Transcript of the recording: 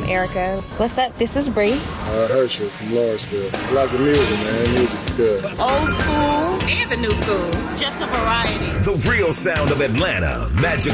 Erica. What's up? This is Bree. Herschel from Lawrenceville. I like the music, man. Music's good. Old school and the new school. Just a variety. The real sound of Atlanta. Magic